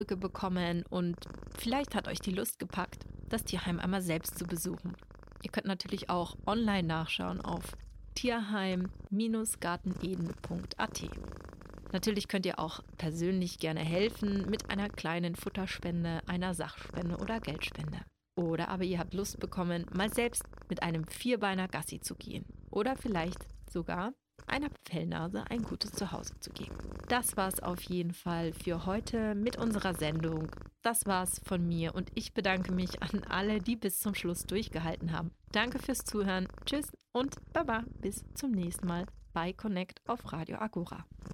bekommen und vielleicht hat euch die Lust gepackt, das Tierheim einmal selbst zu besuchen. Ihr könnt natürlich auch online nachschauen auf tierheim-garteneden.at. Natürlich könnt ihr auch persönlich gerne helfen mit einer kleinen Futterspende, einer Sachspende oder Geldspende. Oder aber ihr habt Lust bekommen, mal selbst mit einem Vierbeiner Gassi zu gehen. Oder vielleicht sogar einer Fellnase ein gutes Zuhause zu geben. Das war's auf jeden Fall für heute mit unserer Sendung. Das war's von mir und ich bedanke mich an alle, die bis zum Schluss durchgehalten haben. Danke fürs Zuhören. Tschüss und Baba. Bis zum nächsten Mal bei Connect auf Radio Agora.